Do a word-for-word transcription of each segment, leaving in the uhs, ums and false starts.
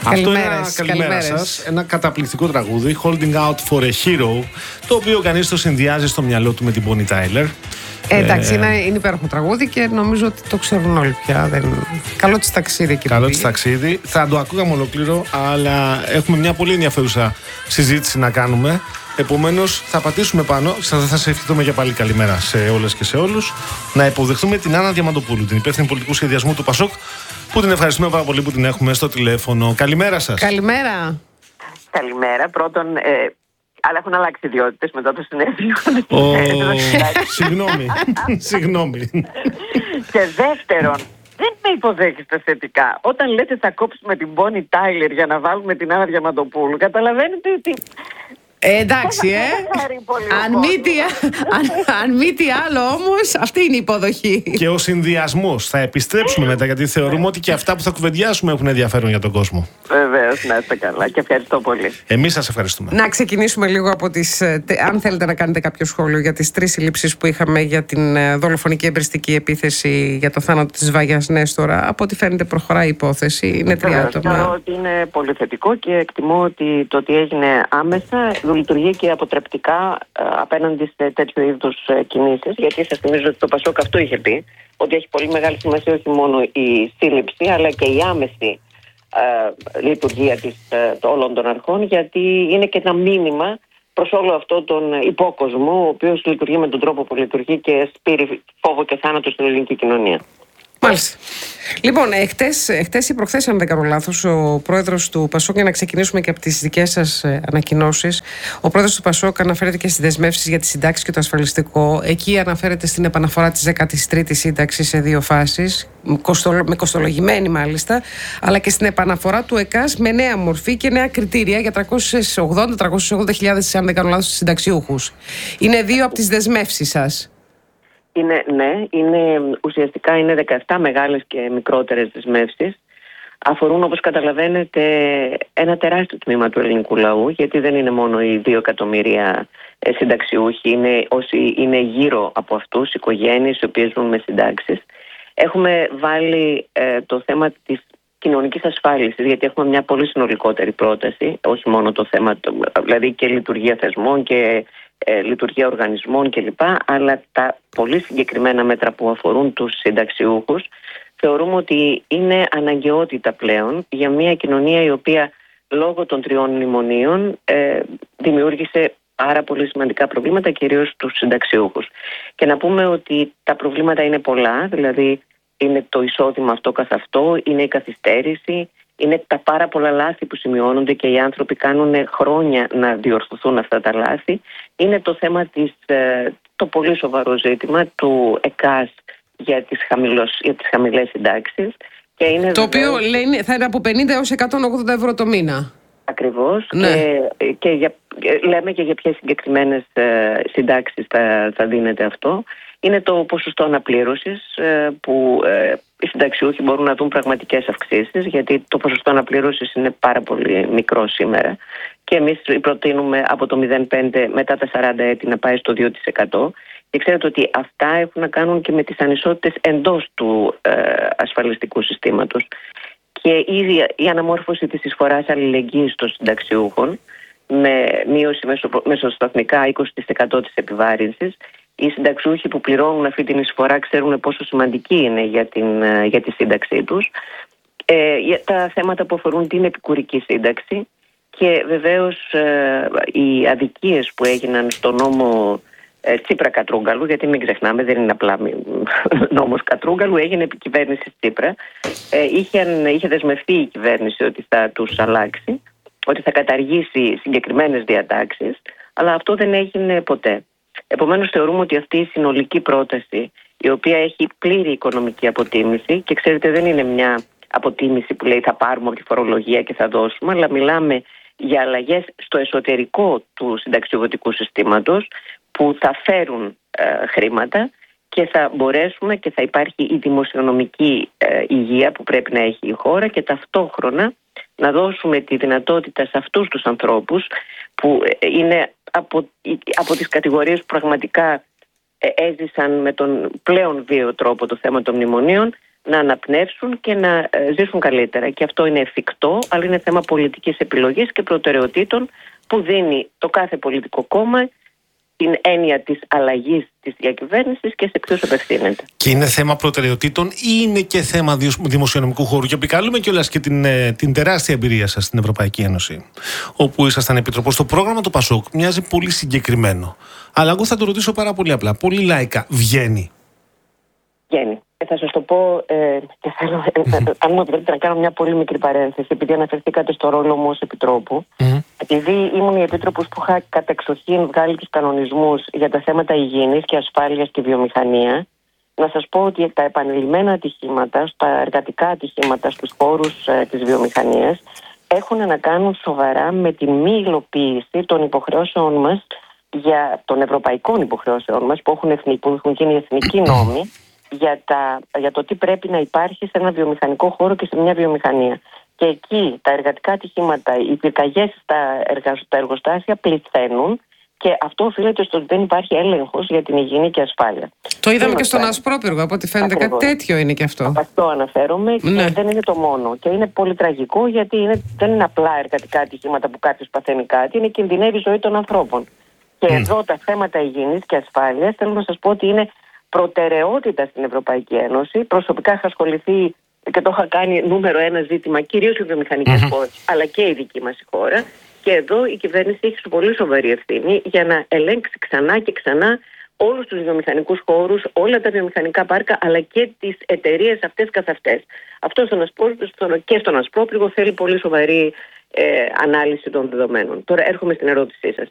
Αυτό είναι ένα καλημέρα σας, ένα καταπληκτικό τραγούδι, Holding Out for a Hero, το οποίο κανείς το συνδυάζει στο μυαλό του με την Bonnie Tyler. Ε, εντάξει, ε, είναι, είναι υπέροχο τραγούδι και νομίζω ότι το ξέρουν όλοι πια. Δεν... Καλό της ταξίδι εκεί. Καλό της ταξίδι. Θα το ακούγαμε ολόκληρο, αλλά έχουμε μια πολύ ενδιαφέρουσα συζήτηση να κάνουμε. Επομένως, θα πατήσουμε πάνω. Θα σας ευχηθούμε για πάλι καλημέρα σε όλες και σε όλους. Να υποδεχτούμε την Άννα Διαμαντοπούλου, την υπεύθυνη πολιτικού σχεδιασμού του Πασόκ, που την ευχαριστούμε πάρα πολύ που την έχουμε στο τηλέφωνο. Καλημέρα σας. Καλημέρα. Καλημέρα. Πρώτον, ε, αλλά έχουν αλλάξει ιδιότητες μετά το συνέδριο. Συγγνώμη. Συγγνώμη. Και δεύτερον, δεν με υποδέχεστε θετικά. Όταν λέτε θα κόψουμε την Bonnie Tyler για να βάλουμε την Άννα Διαμαντοπούλου, καταλαβαίνετε ότι... Ε, εντάξει, ε. αν, μη τι, αν, αν μη τι άλλο όμως, αυτή είναι η υποδοχή. Και ο συνδυασμός. Θα επιστρέψουμε μετά, γιατί θεωρούμε ότι και αυτά που θα κουβεντιάσουμε έχουν ενδιαφέρον για τον κόσμο. Βεβαίως, να είστε καλά και ευχαριστώ πολύ. Εμείς σας ευχαριστούμε. Να ξεκινήσουμε λίγο από τις... Αν θέλετε να κάνετε κάποιο σχόλιο για τις τρεις συλλήψεις που είχαμε για την δολοφονική εμπριστική επίθεση για το θάνατο της Βάγιας Νέστορα. Από ό,τι φαίνεται προχωράει η υπόθεση. Είναι τρία άτομα. Θεωρώ ότι είναι πολύ θετικό και εκτιμώ ότι το ότι έγινε άμεσα λειτουργεί και αποτρεπτικά ε, απέναντι σε τέτοιου είδους ε, κινήσεις, γιατί σας θυμίζω ότι το Πασόκ αυτό είχε πει, ότι έχει πολύ μεγάλη σημασία όχι μόνο η σύλληψη αλλά και η άμεση ε, λειτουργία της, ε, όλων των αρχών, γιατί είναι και ένα μήνυμα προς όλο αυτό τον υπόκοσμο, ο οποίος λειτουργεί με τον τρόπο που λειτουργεί και σπείρει φόβο και θάνατο στην ελληνική κοινωνία. Μάλιστα. Λοιπόν, εχθές, εχθές ή προχθές, αν δεν κάνω λάθος, ο πρόεδρος του Πασόκ, για να ξεκινήσουμε και από τις δικές σας ανακοινώσεις, ο πρόεδρος του Πασόκ αναφέρεται και στις δεσμεύσεις για τη συντάξη και το ασφαλιστικό. Εκεί αναφέρεται στην επαναφορά της δέκατης τρίτης σύνταξης σε δύο φάσεις, με κοστολογημένη μάλιστα, αλλά και στην επαναφορά του ΕΚΑΣ με νέα μορφή και νέα κριτήρια για τριακόσιες ογδόντα με τριακόσιες ογδόντα χιλιάδες, αν δεν κάνω λάθος, συνταξιούχους. Είναι δύο από τις δεσμεύσεις σας. Είναι, ναι, είναι, ουσιαστικά είναι δεκαεπτά μεγάλες και μικρότερες δεσμεύσεις. Αφορούν, όπως καταλαβαίνετε, ένα τεράστιο τμήμα του ελληνικού λαού, γιατί δεν είναι μόνο οι δύο εκατομμύρια συνταξιούχοι, είναι όσοι είναι γύρω από αυτούς, οικογένειες οι οποίες ζουν με συντάξεις. Έχουμε βάλει ε, το θέμα της κοινωνικής ασφάλισης, γιατί έχουμε μια πολύ συνολικότερη πρόταση, όχι μόνο το θέμα, δηλαδή και λειτουργία θεσμών και ε, λειτουργία οργανισμών κλπ, αλλά τα πολύ συγκεκριμένα μέτρα που αφορούν τους συνταξιούχους θεωρούμε ότι είναι αναγκαιότητα πλέον για μια κοινωνία η οποία λόγω των τριών μνημονίων ε, δημιούργησε πάρα πολύ σημαντικά προβλήματα, κυρίως στους συνταξιούχους. Και να πούμε ότι τα προβλήματα είναι πολλά, δηλαδή είναι το εισόδημα αυτό καθ' αυτό, είναι η καθυστέρηση, είναι τα πάρα πολλά λάθη που σημειώνονται και οι άνθρωποι κάνουν χρόνια να διορθωθούν αυτά τα λάθη. Είναι το θέμα της, το πολύ σοβαρό ζήτημα του ΕΚΑΣ για τις, χαμηλός, για τις χαμηλές συντάξεις. Και είναι το βεβαίως... οποίο λένε, θα είναι από πενήντα έως εκατόν ογδόντα ευρώ το μήνα. Ακριβώς. Ναι. Και, και για, λέμε και για ποιες συγκεκριμένες ε, συντάξεις θα, θα δίνεται αυτό. Είναι το ποσοστό αναπλήρωσης ε, που ε, οι συνταξιούχοι μπορούν να δουν πραγματικές αυξήσεις, γιατί το ποσοστό αναπλήρωσης είναι πάρα πολύ μικρό σήμερα και εμείς προτείνουμε από το μηδέν κόμμα πέντε μετά τα σαράντα έτη να πάει στο δύο τοις εκατό. Και ξέρετε ότι αυτά έχουν να κάνουν και με τις ανισότητες εντός του ε, ασφαλιστικού συστήματος. Και ήδη η αναμόρφωση της εισφοράς αλληλεγγύης των συνταξιούχων με μείωση μεσο, μεσοσταθμικά είκοσι τοις εκατό της επιβάρυνσης. Οι συνταξιούχοι που πληρώνουν αυτή την εισφορά ξέρουν πόσο σημαντική είναι για, την, για τη σύνταξή τους. Ε, για τα θέματα που αφορούν την επικουρική σύνταξη και βεβαίως ε, οι αδικίες που έγιναν στο νόμο ε, Τσίπρα Κατρούγκαλου, γιατί μην ξεχνάμε δεν είναι απλά νόμος Κατρούγκαλου, έγινε επί κυβέρνηση Τσίπρα. Ε, είχε, είχε δεσμευτεί η κυβέρνηση ότι θα τους αλλάξει, ότι θα καταργήσει συγκεκριμένες διατάξεις, αλλά αυτό δεν έγινε ποτέ. Επομένως θεωρούμε ότι αυτή η συνολική πρόταση, η οποία έχει πλήρη οικονομική αποτίμηση, και ξέρετε δεν είναι μια αποτίμηση που λέει θα πάρουμε από τη φορολογία και θα δώσουμε, αλλά μιλάμε για αλλαγές στο εσωτερικό του συνταξιοδοτικού συστήματος που θα φέρουν ε, χρήματα και θα μπορέσουμε και θα υπάρχει η δημοσιονομική ε, υγεία που πρέπει να έχει η χώρα και ταυτόχρονα να δώσουμε τη δυνατότητα σε αυτούς τους ανθρώπους που είναι από, από τις κατηγορίες που πραγματικά έζησαν με τον πλέον βίαιο τρόπο το θέμα των μνημονίων να αναπνεύσουν και να ζήσουν καλύτερα. Και αυτό είναι εφικτό, αλλά είναι θέμα πολιτικής επιλογής και προτεραιοτήτων που δίνει το κάθε πολιτικό κόμμα την έννοια της αλλαγής της διακυβέρνησης και σε ποιους απευθύνεται. Και είναι θέμα προτεραιοτήτων ή είναι και θέμα δημοσιονομικού χώρου? Και επικαλούμε κιόλας και την, την τεράστια εμπειρία σας στην Ευρωπαϊκή Ένωση, όπου ήσασταν επίτροπος. Το πρόγραμμα του Πασόκ μοιάζει πολύ συγκεκριμένο. Αλλά εγώ θα το ρωτήσω πάρα πολύ απλά, πολύ λαϊκά. Βγαίνει? Βγαίνει. Θα σας το πω ε, και θέλω, ε, αν μου επιτρέπετε να κάνω μια πολύ μικρή παρένθεση, επειδή αναφερθήκατε στο ρόλο μου ως επιτρόπου. Mm. Επειδή ήμουν η επίτροπος που είχα κατεξοχήν βγάλει τους κανονισμούς για τα θέματα υγιεινής και ασφάλειας στη βιομηχανία, να σας πω ότι τα επανειλημμένα ατυχήματα, τα εργατικά ατυχήματα στους χώρους ε, της βιομηχανίας έχουν να κάνουν σοβαρά με τη μη υλοποίηση των υποχρεώσεων μας, για των ευρωπαϊκών υποχρεώσεων μας που έχουν, εθνικ, που έχουν γίνει εθνικοί νόμοι για, τα, για το τι πρέπει να υπάρχει σε ένα βιομηχανικό χώρο και σε μια βιομηχανία. Και εκεί τα εργατικά ατυχήματα, οι πυρκαγιές στα, εργα, στα εργοστάσια πληθαίνουν και αυτό οφείλεται στο ότι δεν υπάρχει έλεγχος για την υγιεινή και ασφάλεια. Το είδαμε και στον Ασπρόπυργο, από ό,τι φαίνεται. Ακριβώς. Κάτι τέτοιο είναι και αυτό. Αυτό αναφέρομαι και ναι. Δεν είναι το μόνο. Και είναι πολύ τραγικό, γιατί είναι, δεν είναι απλά εργατικά ατυχήματα που κάποιος παθαίνει κάτι, είναι κινδυνεύει η ζωή των ανθρώπων. Και mm. εδώ τα θέματα υγιεινής και ασφάλειας θέλω να σας πω ότι είναι προτεραιότητα στην Ευρωπαϊκή Ένωση. Προσωπικά είχα ασχοληθεί και το είχα κάνει νούμερο ένα ζήτημα, κυρίως οι βιομηχανικές mm-hmm. χώρες, αλλά και η δική μας χώρα. Και εδώ η κυβέρνηση έχει πολύ σοβαρή ευθύνη για να ελέγξει ξανά και ξανά όλους τους βιομηχανικούς χώρους, όλα τα βιομηχανικά πάρκα, αλλά και τις εταιρείες αυτές καθ' αυτές. Αυτό στον Ασπρόπυργο και στον Ασπρόπυργο θέλει πολύ σοβαρή ε, ανάλυση των δεδομένων. Τώρα έρχομαι στην ερώτησή σας.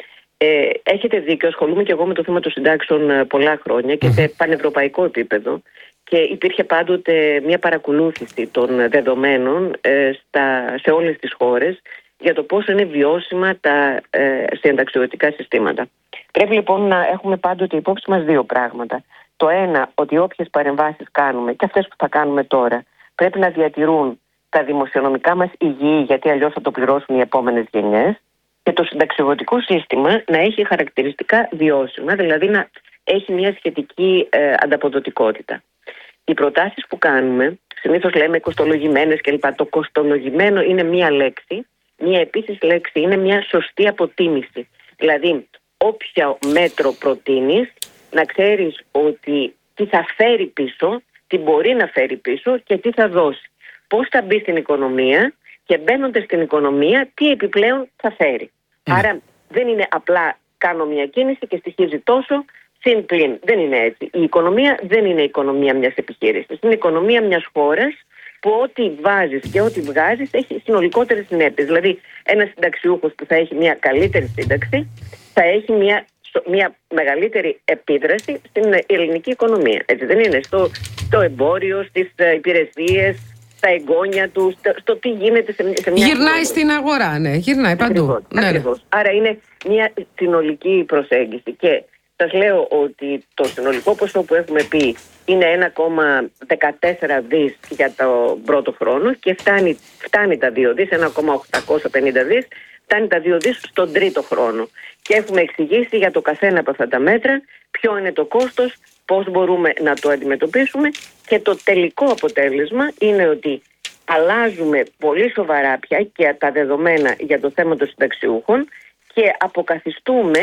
Ε, έχετε δίκιο, ασχολούμαι και εγώ με το θέμα των συντάξεων πολλά χρόνια και σε πανευρωπαϊκό επίπεδο και υπήρχε πάντοτε μια παρακολούθηση των δεδομένων ε, στα, σε όλες τις χώρες για το πόσο είναι βιώσιμα τα ε, συνταξιωτικά συστήματα. Πρέπει λοιπόν να έχουμε πάντοτε υπόψη μας δύο πράγματα. Το ένα, ότι όποιες παρεμβάσεις κάνουμε και αυτές που θα κάνουμε τώρα πρέπει να διατηρούν τα δημοσιονομικά μας υγιή, γιατί αλλιώς θα το πληρώσουν οι επόμενες γενιές. Και το συνταξιοδοτικό σύστημα να έχει χαρακτηριστικά βιώσιμα, δηλαδή να έχει μια σχετική ε, ανταποδοτικότητα. Οι προτάσεις που κάνουμε, συνήθως λέμε κοστολογημένες κλπ. Το κοστολογημένο είναι μια λέξη, μια επίσης λέξη είναι μια σωστή αποτίμηση. Δηλαδή, όποιο μέτρο προτείνεις, να ξέρεις ότι τι θα φέρει πίσω, τι μπορεί να φέρει πίσω και τι θα δώσει. Πώς θα μπει στην οικονομία και μπαίνοντας στην οικονομία, τι επιπλέον θα φέρει. Mm. Άρα δεν είναι απλά κάνω μια κίνηση και στοιχίζει τόσο, συν πλην. Δεν είναι έτσι. Η οικονομία δεν είναι η οικονομία μιας επιχείρησης. Είναι η οικονομία μιας χώρας που ό,τι βάζεις και ό,τι βγάζεις έχει συνολικότερες συνέπειες. Δηλαδή, ένας συνταξιούχος που θα έχει μια καλύτερη σύνταξη θα έχει μια, μια μεγαλύτερη επίδραση στην ελληνική οικονομία. Έτσι δεν είναι? Στο, στο εμπόριο, στις υπηρεσίες, στα εγγόνια του, στο, στο τι γίνεται σε, σε μια... Γυρνάει χώρα. Στην αγορά, ναι, γυρνάει παντού. Ακριβώς, ναι, ακριβώς. Ναι. Άρα είναι μια συνολική προσέγγιση και σας λέω ότι το συνολικό ποσό που έχουμε πει είναι ένα κόμμα δεκατέσσερα δις για το πρώτο χρόνο και φτάνει, φτάνει τα δύο δις, ένα κόμμα οκτακόσια πενήντα δις, φτάνει τα δύο δις στον τρίτο χρόνο. Και έχουμε εξηγήσει για το καθένα από αυτά τα μέτρα ποιο είναι το κόστος, πώς μπορούμε να το αντιμετωπίσουμε και το τελικό αποτέλεσμα είναι ότι αλλάζουμε πολύ σοβαρά πια και τα δεδομένα για το θέμα των συνταξιούχων και αποκαθιστούμε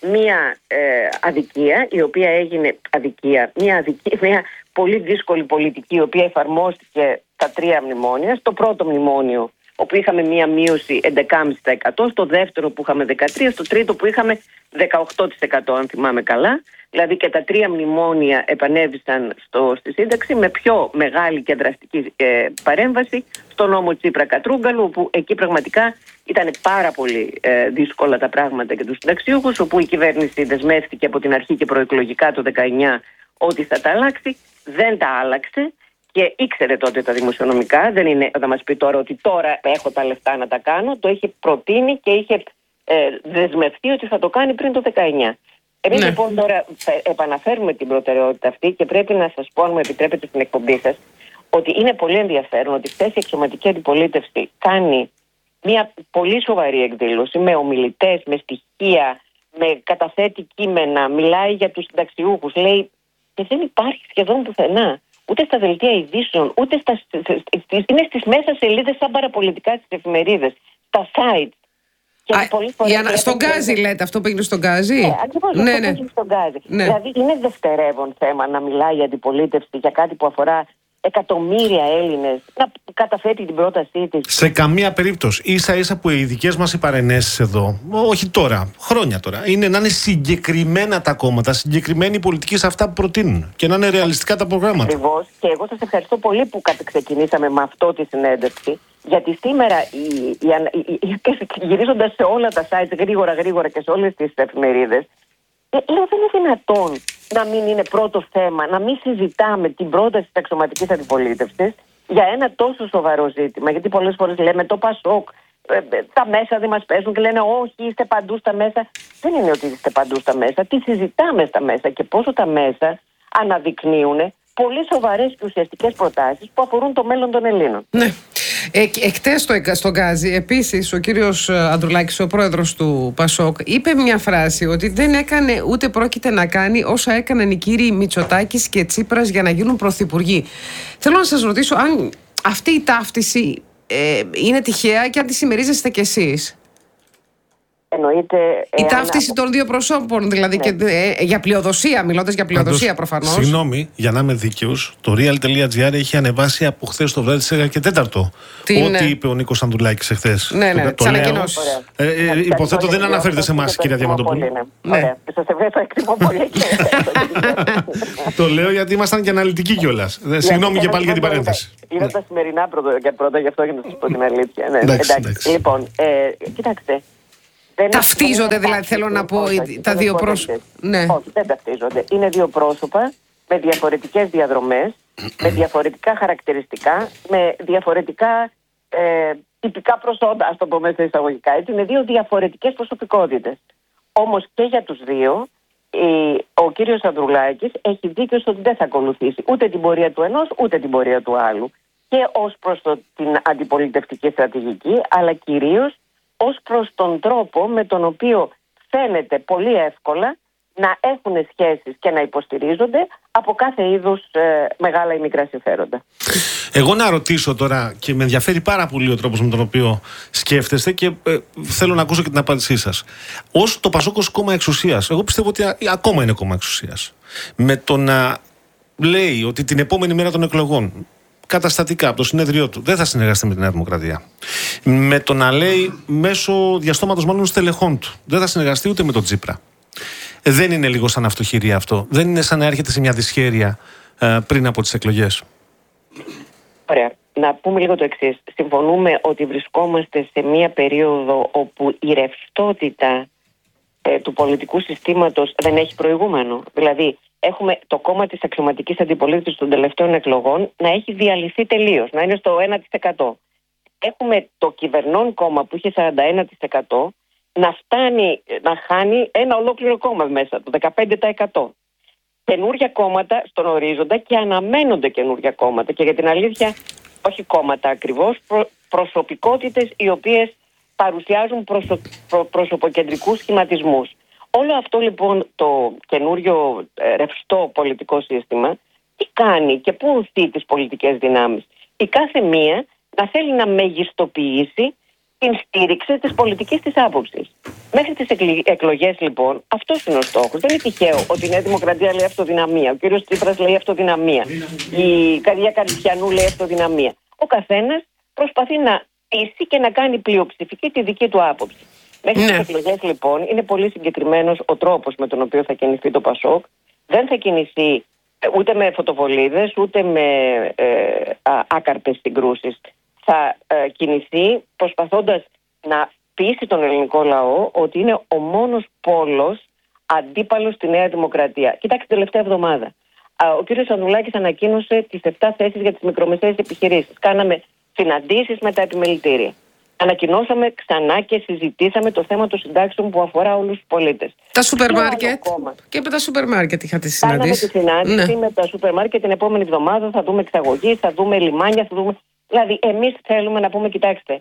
μια ε, αδικία η οποία έγινε αδικία, μια, αδικία, μια πολύ δύσκολη πολιτική η οποία εφαρμόστηκε τα τρία μνημόνια. Στο πρώτο μνημόνιο όπου είχαμε μια μείωση έντεκα κόμμα πέντε τοις εκατό, στο δεύτερο που είχαμε δεκατρία τοις εκατό, στο τρίτο που είχαμε δεκαοκτώ τοις εκατό αν θυμάμαι καλά. Δηλαδή και τα τρία μνημόνια επανέβησαν στο, στη σύνταξη με πιο μεγάλη και δραστική ε, παρέμβαση στο νόμο Τσίπρα-Κατρούγκαλου, όπου εκεί πραγματικά ήταν πάρα πολύ ε, δύσκολα τα πράγματα για τους συνταξιούχους, όπου η κυβέρνηση δεσμεύτηκε από την αρχή και προεκλογικά το δεκαεννιά ότι θα τα αλλάξει, δεν τα άλλαξε και ήξερε τότε τα δημοσιονομικά, δεν είναι θα μας πει τώρα ότι τώρα έχω τα λεφτά να τα κάνω, το είχε προτείνει και είχε ε, δεσμευτεί ότι θα το κάνει πριν το δεκαεννιά. Εμείς ναι. λοιπόν τώρα θα επαναφέρουμε την προτεραιότητα αυτή και πρέπει να σας πω, αν μου επιτρέπετε στην εκπομπή σας, ότι είναι πολύ ενδιαφέρον ότι χθες η εξωματική αντιπολίτευση κάνει μια πολύ σοβαρή εκδήλωση με ομιλητές, με στοιχεία, με καταθέτει κείμενα, μιλάει για τους συνταξιούχους, λέει και δεν υπάρχει σχεδόν πουθενά ούτε στα δελτία ειδήσεων, ούτε στα, είναι στις μέσα σελίδες σαν παραπολιτικά στις εφημερίδες, στα site. Α, στον Γκάζι λέτε, αυτό που έγινε στον Γκάζι. Ναι, ακριβώς ναι, αυτό ναι. που έγινε στον Γκάζι. Ναι. Δηλαδή είναι δευτερεύον θέμα να μιλάει η αντιπολίτευση για κάτι που αφορά εκατομμύρια Έλληνες, να καταθέτει την πρότασή της. Σε καμία περίπτωση. Ίσα ίσα που οι δικές μας οι παρενέσεις εδώ, όχι τώρα, χρόνια τώρα, είναι να είναι συγκεκριμένα τα κόμματα, συγκεκριμένη η πολιτική σε αυτά που προτείνουν και να είναι ρεαλιστικά τα προγράμματα. Ακριβώς. Και εγώ σας ευχαριστώ πολύ που ξεκινήσαμε με αυτό τη συνέντευξη. Γιατί σήμερα, η, η, η, η, γυρίζοντας σε όλα τα sites γρήγορα γρήγορα και σε όλες τις εφημερίδες, ε, λέω δεν είναι δυνατόν να μην είναι πρώτο θέμα, να μην συζητάμε την πρόταση της αξιωματικής αντιπολίτευσης για ένα τόσο σοβαρό ζήτημα. Γιατί πολλές φορές λέμε το Πασόκ, ε, τα μέσα δεν μας παίζουν και λένε όχι, είστε παντού στα μέσα. Δεν είναι ότι είστε παντού στα μέσα, τι συζητάμε στα μέσα και πόσο τα μέσα αναδεικνύουν πολύ σοβαρές και ουσιαστικές προτάσεις που αφορούν το μέλλον των Ελλήνων. Ναι. Ε, εκτές στο, στον Γκάζι, επίσης ο κύριος Ανδρουλάκης, ο πρόεδρος του Πασόκ, είπε μια φράση ότι δεν έκανε ούτε πρόκειται να κάνει όσα έκαναν οι κύριοι Μητσοτάκης και Τσίπρας για να γίνουν πρωθυπουργοί. Θέλω να σας ρωτήσω αν αυτή η ταύτιση ε, είναι τυχαία και αν τη συμμερίζεστε κι εσείς. Εννοείται, η εάν... ταύτιση των δύο προσώπων, δηλαδή, ναι. και, ε, για πλειοδοσία, μιλώντας για πλειοδοσία προφανώς. Συγγνώμη, για να είμαι δίκαιος, το real.gr έχει ανεβάσει από χθες το βράδυ στις και τέταρτο Τι, ό,τι ναι. είπε ο Νίκος Ανδρουλάκης εχθές. Ναι, ναι, τις ανακοινώσεις. Ε, ε, ε, υποθέτω δεν αναφέρεται σε εμάς, κυρία Διαμαντοπούλου. Ναι. Σας εκτιμώ πολύ. Το λέω γιατί ήμασταν και αναλυτικοί κιόλας. Συγγνώμη και πάλι για την παρένθεση. Είναι τα σημερινά πρώτα, γι' αυτό για να σας πω την αλήθεια. Λοιπόν, κοιτάξτε. Δεν ταυτίζονται είναι... δηλαδή, θέλω να πω, όχι, τα δύο πρόσωπα. Ναι. Όχι, δεν ταυτίζονται. Είναι δύο πρόσωπα με διαφορετικές διαδρομές, με διαφορετικά χαρακτηριστικά, με διαφορετικά ε, τυπικά προσόντα, ας το πω μέσα εισαγωγικά. Έτσι. Είναι δύο διαφορετικές προσωπικότητες. Όμως και για τους δύο, η, ο κύριος Ανδρουλάκης έχει δίκιο στο ότι δεν θα ακολουθήσει ούτε την πορεία του ενός, ούτε την πορεία του άλλου. Και ως προς το, την αντιπολιτευτική στρατηγική, αλλά κυρίως ως προς τον τρόπο με τον οποίο φαίνεται πολύ εύκολα να έχουν σχέσεις και να υποστηρίζονται από κάθε είδους ε, μεγάλα ή μικρά συμφέροντα. Εγώ να ρωτήσω τώρα, και με ενδιαφέρει πάρα πολύ ο τρόπος με τον οποίο σκέφτεστε και ε, θέλω να ακούσω και την απάντησή σας. Ως το Πασόκ ως κόμμα εξουσίας, εγώ πιστεύω ότι α, ακόμα είναι κόμμα εξουσίας, με το να λέει ότι την επόμενη μέρα των εκλογών καταστατικά από το συνέδριό του δεν θα συνεργαστεί με τη Νέα Δημοκρατία, με το να λέει μέσω διαστόματος μάλλον στελεχών του δεν θα συνεργαστεί ούτε με τον Τσίπρα, δεν είναι λίγο σαν αυτοχειρία αυτό? Δεν είναι σαν να έρχεται σε μια δυσχέρεια ε, πριν από τις εκλογές? Ωραία. Να πούμε λίγο το εξής. Συμφωνούμε ότι βρισκόμαστε σε μια περίοδο όπου η ρευστότητα ε, του πολιτικού συστήματος δεν έχει προηγούμενο. Δηλαδή, έχουμε το κόμμα της αξιωματικής αντιπολίτευσης των τελευταίων εκλογών να έχει διαλυθεί τελείως, να είναι στο ένα τοις εκατό. Έχουμε το κυβερνών κόμμα που είχε σαράντα ένα τοις εκατό να φτάνει να χάνει ένα ολόκληρο κόμμα μέσα, το δεκαπέντε τοις εκατό. Καινούρια κόμματα στον ορίζοντα και αναμένονται καινούρια κόμματα. Και για την αλήθεια, όχι κόμματα ακριβώς, προ, προσωπικότητες οι οποίες παρουσιάζουν προσω, προ, προσωποκεντρικούς σχηματισμούς. Όλο αυτό λοιπόν το καινούριο ε, ρευστό πολιτικό σύστημα τι κάνει και πού οθεί τις πολιτικές δυνάμεις? Η κάθε μία να θέλει να μεγιστοποιήσει την στήριξη της πολιτικής της άποψης. Μέχρι τις εκλογές λοιπόν αυτός είναι ο στόχος. Δεν είναι τυχαίο ότι η Νέα Δημοκρατία λέει αυτοδυναμία, ο κύριος Τσίπρας λέει αυτοδυναμία, η Καρδιά Καριστιανού λέει αυτοδυναμία. Ο καθένας προσπαθεί να πείσει και να κάνει πλειοψηφική τη δική του άποψη. Μέχρι ναι. τις εκλογές λοιπόν είναι πολύ συγκεκριμένος ο τρόπος με τον οποίο θα κινηθεί το Πασόκ. Δεν θα κινηθεί ούτε με φωτοβολίδες ούτε με ε, α, άκαρπες συγκρούσεις. Θα ε, κινηθεί προσπαθώντας να πείσει τον ελληνικό λαό ότι είναι ο μόνος πόλος αντίπαλος στη Νέα Δημοκρατία. Κοιτάξτε, τελευταία εβδομάδα ο κύριος Ανδρουλάκης ανακοίνωσε τις επτά θέσεις για τις μικρομεσαίες επιχειρήσεις. Κάναμε συναντήσεις με τα επιμελητήρια. Ανακοινώσαμε ξανά και συζητήσαμε το θέμα των συντάξεων που αφορά όλους τους πολίτες. Τα σούπερ μάρκετ. Και με τα σούπερ μάρκετ είχατε συναντήσει. Κάναμε τη συνάντηση ναι. με τα σούπερ μάρκετ την επόμενη εβδομάδα. Θα δούμε εξαγωγή, θα δούμε λιμάνια, θα δούμε. Δηλαδή, εμείς θέλουμε να πούμε, κοιτάξτε,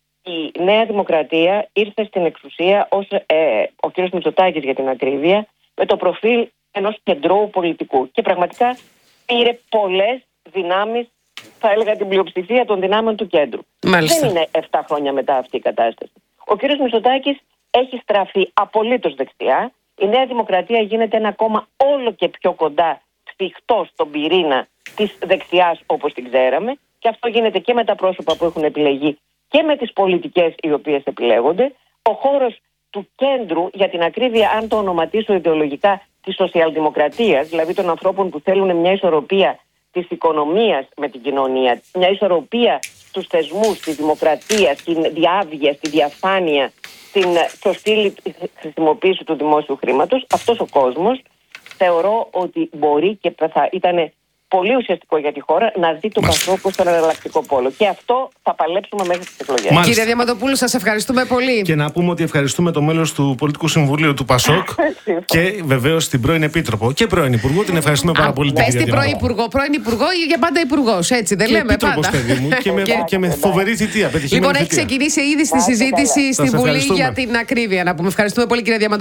η Νέα Δημοκρατία ήρθε στην εξουσία ως ε, ο κ. Μητσοτάκης για την ακρίβεια, με το προφίλ ενός κεντρώου πολιτικού. Και πραγματικά πήρε πολλές δυνάμεις, θα έλεγα την πλειοψηφία των δυνάμεων του κέντρου. Μάλιστα. Δεν είναι επτά χρόνια μετά αυτή η κατάσταση. Ο κ. Μητσοτάκης έχει στραφεί απολύτως δεξιά. Η Νέα Δημοκρατία γίνεται ένα κόμμα όλο και πιο κοντά, σφιχτό στον πυρήνα της δεξιάς όπως την ξέραμε, και αυτό γίνεται και με τα πρόσωπα που έχουν επιλεγεί και με τις πολιτικές οι οποίες επιλέγονται. Ο χώρος του κέντρου, για την ακρίβεια, αν το ονοματίσω ιδεολογικά, της σοσιαλδημοκρατίας, δηλαδή των ανθρώπων που θέλουν μια ισορροπία της οικονομίας με την κοινωνία, μια ισορροπία στους θεσμούς, στη δημοκρατία, στην διάβγεια, στη διαφάνεια, στην σωστή χρησιμοποίηση του δημόσιου χρήματος, αυτός ο κόσμος θεωρώ ότι μπορεί και θα ήταν πολύ ουσιαστικό για τη χώρα να δει το Πασόκ στον εναλλακτικό πόλο. Και αυτό θα παλέψουμε μέχρι τις εκλογές. Κύριε Διαμαντοπούλου, σας ευχαριστούμε πολύ. Και να πούμε ότι ευχαριστούμε το μέλος του Πολιτικού Συμβουλίου του Πασόκ και βεβαίως την πρώην Επίτροπο και πρώην Υπουργό. Την ευχαριστούμε πάρα πολύ. Πες την πρώην Υπουργό, πρώην Υπουργό ή για πάντα Υπουργός, έτσι δεν και λέμε Επίτροπος, πάντα. παιδί μου, και, με, και με φοβερή θητεία. Λοιπόν, έχει ξεκινήσει ήδη στη συζήτηση στη Βουλή για την ακρίβεια. Να πούμε. Ευχαριστούμε πολύ, κύριε Διαμαντοπούλου.